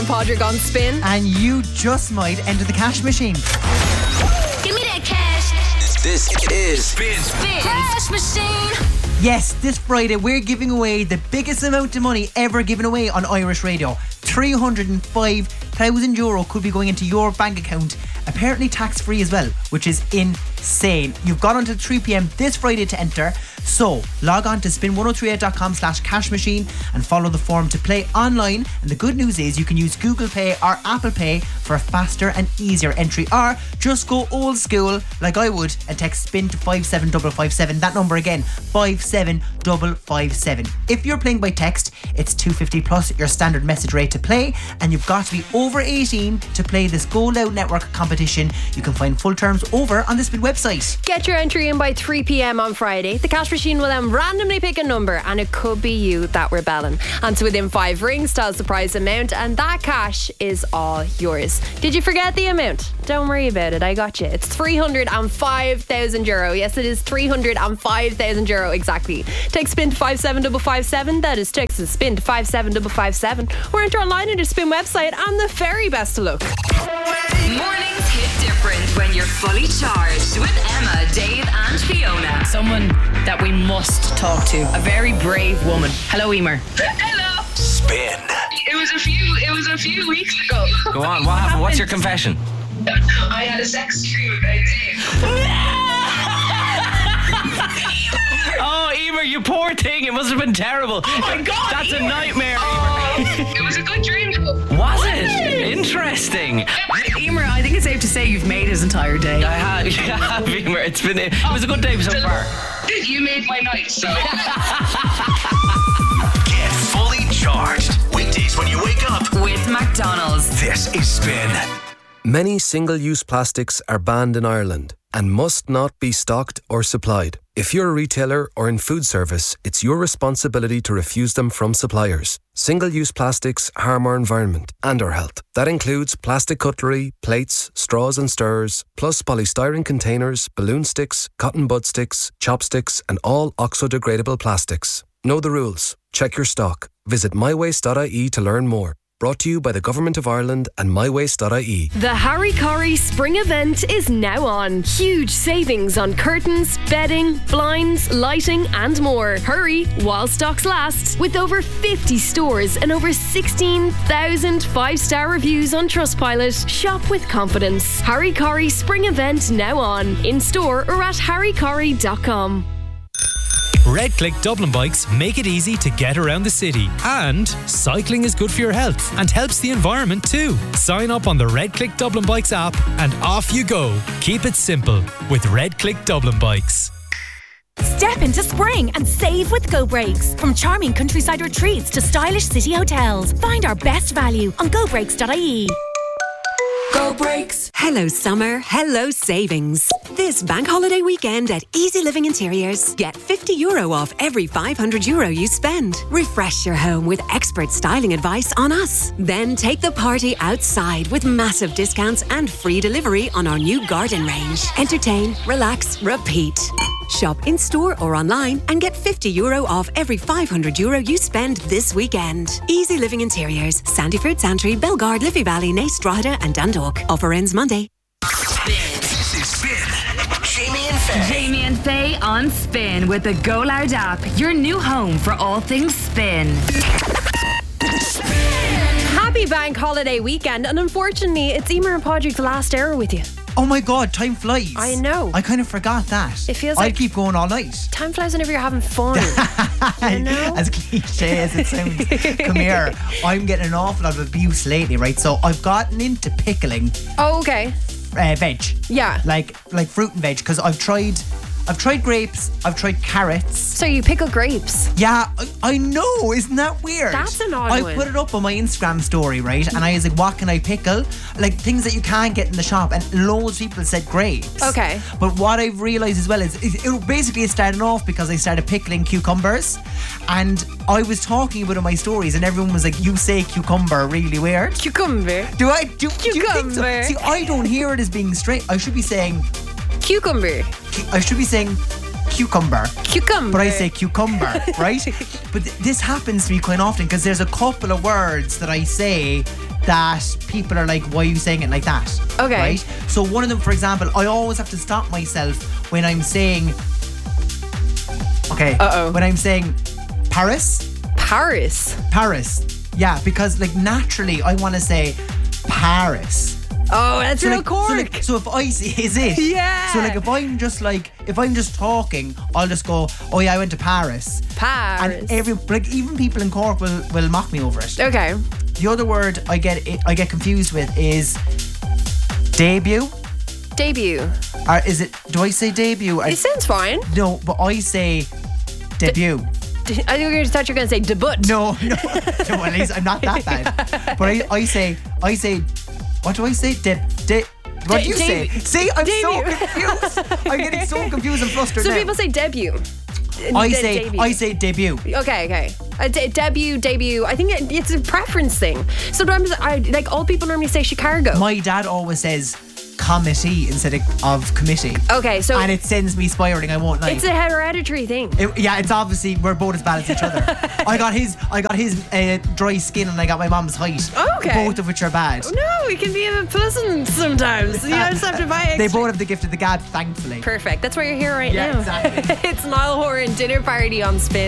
Padraig on Spin. And you just might enter the cash machine. Give me that cash. This is Spin Cash Machine. Yes, this Friday we're giving away the biggest amount of money ever given away on Irish radio. €305,000 could be going into your bank account, apparently tax-free as well, which is insane. You've got until 3 p.m. this Friday to enter, so log on to spin1038.com/cash machine and follow the form to play online. And the good news is you can use Google Pay or Apple Pay for a faster and easier entry, or just go old school like I would and text spin to 57557. That number again, 57557. If you're playing by text, it's $2.50 plus your standard message rate to play, and you've got to be over 18 to play this Go Loud Network competition. You can find full terms over on the Spin website. Get your entry in by 3 p.m. on Friday. The cash machine will then randomly pick a number, and it could be you that we're belling. And so within 5 rings tells the prize amount, and that cash is all yours. Did you forget the amount? Don't worry about it, I got you. It's €305,000. Yes, it is €305,000 exactly. Text spin to 57557. That is text spin to 57557. Or enter online on your Spin website, and the very best of luck. Mornings hit different when you're fully charged with Emma, Dave and Fiona. Someone that we must talk to. A very brave woman. Hello, Emer. Hello. Spin. It was a few weeks ago. Go on, what happened? What's your confession? I had a sex dream about Dave. Oh, Emer, you poor thing. It must have been terrible. Oh my God, That's Emer. a nightmare. It was a good dream though. Was it? Interesting. Emer, I think it's safe to say you've made his entire day. I have, Emer. It was a good day so far. You made my night, so. Get fully charged. Weekdays when you wake up. With McDonald's. This is Spin. Many single-use plastics are banned in Ireland and must not be stocked or supplied. If you're a retailer or in food service, it's your responsibility to refuse them from suppliers. Single-use plastics harm our environment and our health. That includes plastic cutlery, plates, straws and stirrers, plus polystyrene containers, balloon sticks, cotton bud sticks, chopsticks and all oxo-degradable plastics. Know the rules. Check your stock. Visit mywaste.ie to learn more. Brought to you by the Government of Ireland and mywaste.ie. The Harry Corrie Spring event is now on. Huge savings on curtains, bedding, blinds, lighting and more. Hurry while stocks last. With over 50 stores and over 16,000 5-star reviews on Trustpilot, shop with confidence. Harry Corrie Spring event now on. In store or at harrycorrie.com. Red Click Dublin Bikes make it easy to get around the city. And cycling is good for your health and helps the environment too. Sign up on the Red Click Dublin Bikes app and off you go. Keep it simple with Red Click Dublin Bikes. Step into spring and save with Go Breaks. From charming countryside retreats to stylish city hotels, find our best value on gobreaks.ie. Go Breaks. Hello summer, hello savings. This bank holiday weekend at Easy Living Interiors, get €50 off every €500 you spend. Refresh your home with expert styling advice on us. Then take the party outside with massive discounts and free delivery on our new garden range. Entertain, relax, repeat. Shop in store or online and get €50 off every €500 you spend this weekend. Easy Living Interiors, Sandyford, Santry, Belgard, Liffey Valley, Naas, Drogheda and Dundalk. Offer ends Monday. This is Spin. Jamie and Faye. Jamie and Faye on Spin with the Go Loud app. Your new home for all things Spin. Happy bank holiday weekend, and unfortunately it's Emer and Padraig's last hour with you. Oh my God, time flies. I know. I kind of forgot that. It feels I'll like keep going all night. time flies whenever you're having fun. You know? As cliche as it sounds. Come here. I'm getting an awful lot of abuse lately, right? So I've gotten into pickling Oh, okay. Veg. Yeah. Like fruit and veg, because I've tried grapes, I've tried carrots. So you pickle grapes? Yeah, I know, isn't that weird? That's an odd I one. put it up on my Instagram story, right? And I was like, what can I pickle? Like things that you can't get in the shop, and loads of people said grapes. Okay. But what I've realised as well is it basically started off because I started pickling cucumbers, and I was talking about it in my stories, and everyone was like, you say cucumber really weird. Cucumber. Do you think so? Cucumber. See, I don't hear it as being straight. I should be saying Cucumber. I should be saying cucumber. Cucumber. But I say cucumber, right? But this happens to me quite often because there's a couple of words that I say that people are like, why are you saying it like that? Okay. Right? So one of them, for example, I always have to stop myself when I'm saying... Okay. When I'm saying Paris. Paris. Yeah, because like naturally I want to say Paris. Oh, that's real Cork. So if I say, is it? Yeah. So like if I'm just talking, I'll just go, oh yeah, I went to Paris. Paris. And even people in Cork will mock me over it. Okay. The other word I get confused with is debut. Debut. Or is it? Do I say debut? It sounds fine. No, but I say debut. I thought you were going to say debut. No, at least I'm not that bad. But I say, what do I say? What do you say? See, I'm so confused. I'm getting so confused and flustered now. So people say debut. I say debut. Okay. Debut. I think it's a preference thing. Sometimes old people normally say Chicago. My dad always says committee instead of committee. Okay, so and it sends me spiraling. I won't lie. It's a hereditary thing. It's obviously we're both as bad as each other. I got his dry skin and I got my mum's height. Okay, both of which are bad. No, it can be a bit pleasant sometimes. You just have to buy extra. They both have the gift of the gab, thankfully. Perfect. That's why you're here right now. Exactly. It's Niall Horan dinner party on Spin.